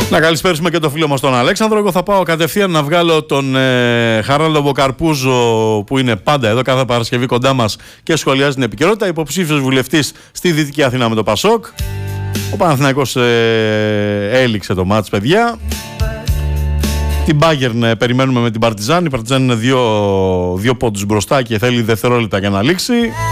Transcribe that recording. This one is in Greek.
Να καλησπέρισουμε και το φίλο μας τον Αλέξανδρο. Εγώ θα πάω κατευθείαν να βγάλω τον Χαράλαμπο Μποκαρπούζο, που είναι πάντα εδώ κάθε Παρασκευή κοντά μας και σχολιάζει την επικαιρότητα. Υποψήφιος βουλευτής στη Δυτική Αθήνα με το Πασόκ. Ο Παναθηναϊκός έληξε το μάτς, παιδιά. Την Bayern περιμένουμε με την Παρτιζάν. Η Παρτιζάν είναι δύο πόντους μπροστά και θέλει δευτερόλεπτα για να λήξει.